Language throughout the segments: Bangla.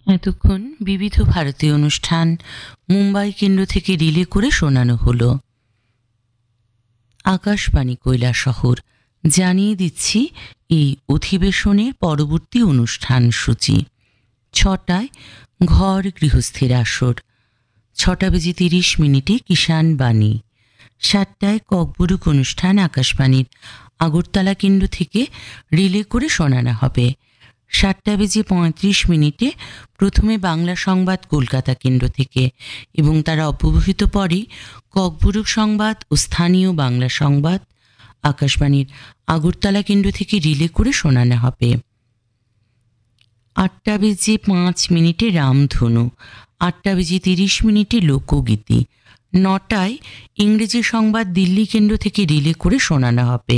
এতক্ষণ বিবিধ ভারতীয় অনুষ্ঠান মুম্বাই কেন্দ্র থেকে রিলে করে শোনানো হলো। আকাশবাণী কৈলাসহর জানিয়ে দিচ্ছি এই অধিবেশনের পরবর্তী অনুষ্ঠান সূচি। 6টায় ঘর গৃহস্থের আসর, 6:30 কিষাণ বাণী, 7টায় ককবরুক অনুষ্ঠান আকাশবাণীর আগরতলা কেন্দ্র থেকে রিলে করে শোনানো হবে। 7:35 প্রথমে বাংলা সংবাদ কলকাতা কেন্দ্র থেকে এবং তারা অব্যবহিত পরে ককবরুক সংবাদ ও স্থানীয় বাংলা সংবাদ আকাশবাণীর আগরতলা কেন্দ্র থেকে রিলে করে শোনানো হবে। 8:05 রামধনু, 8:30 লোকগীতি, 9টায় ইংরেজি সংবাদ দিল্লি কেন্দ্র থেকে রিলে করে শোনানো হবে।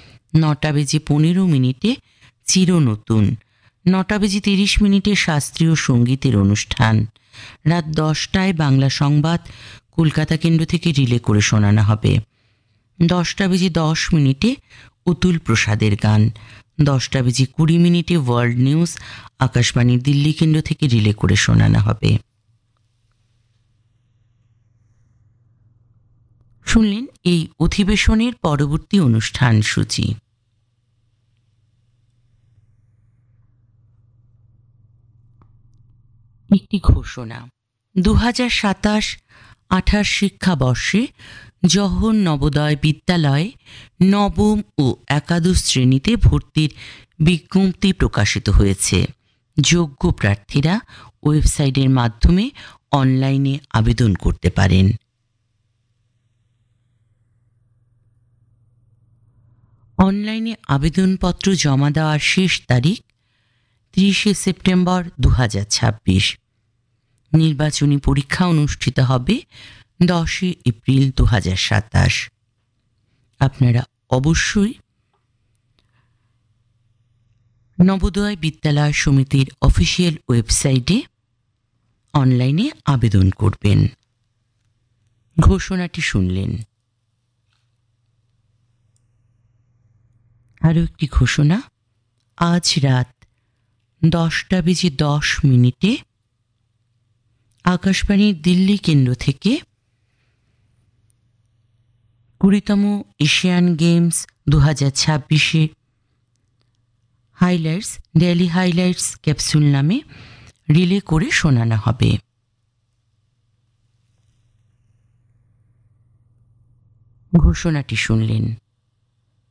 9:15 চিরনতুন, 9:30 শাস্ত্রীয় সঙ্গীতের অনুষ্ঠান। রাত 10টায় বাংলা সংবাদ কলকাতা কেন্দ্র থেকে রিলে করে শোনানো হবে। 10:10 অতুল প্রসাদের গান, 10:20 ওয়ার্ল্ড নিউজ আকাশবাণীর দিল্লি কেন্দ্র থেকে রিলে করে শোনানো হবে। শুনলেন এই অধিবেশনের পরবর্তী অনুষ্ঠান সূচি। একটি ঘোষণা। 2027-28 শিক্ষাবর্ষে জওহর নবোদয় বিদ্যালয়ে নবম ও একাদশ শ্রেণীতে ভর্তির বিজ্ঞপ্তি প্রকাশিত হয়েছে। যোগ্য প্রার্থীরা ওয়েবসাইটের মাধ্যমে অনলাইনে আবেদন করতে পারেন। অনলাইনে আবেদনপত্র জমা দেওয়ার শেষ তারিখ 30 সেপ্টেম্বর 2026। নির্বাচনী পরীক্ষা অনুষ্ঠিত হবে 10 এপ্রিল 2027। আপনারা অবশ্যই নবোদয় বিদ্যালয় সমিতির অফিসিয়াল ওয়েবসাইটে অনলাইনে আবেদন করবেন। ঘোষণাটি শুনলেন। আরও একটি ঘোষণা। আজ রাত 10:10 আকাশবাণীর দিল্লি কেন্দ্র থেকে 20তম Asian games 2026 highlights, daily highlights capsule নামে রিলে করে শোনানো হবে। ঘোষণাটি শুনলেন।